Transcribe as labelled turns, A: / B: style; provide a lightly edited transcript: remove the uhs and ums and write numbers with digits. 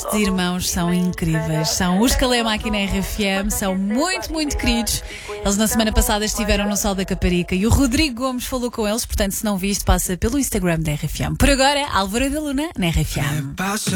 A: Estes irmãos são incríveis. São os Calema-Máquina RFM, são muito, muito queridos. Eles na semana passada estiveram no Sol da Caparica e o Rodrigo Gomes falou com eles, portanto, se não viste, passa pelo Instagram da RFM. Por agora, Álvaro da Luna na RFM.